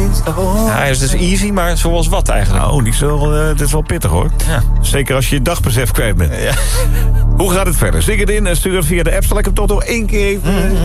Ja, hij is dus easy, maar zoals wat eigenlijk? Nou, dit is wel pittig hoor. Ja. Zeker als je je dagbesef kwijt bent. Ja. Hoe gaat het verder? Zing het in en stuur het via de app. Zal ik hem toch nog 1 keer even...